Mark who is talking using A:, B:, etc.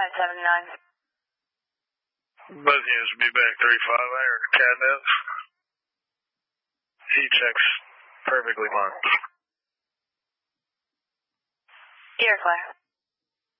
A: 579. Both units will be back 35 hour catnip. He checks perfectly fine.
B: You're clear.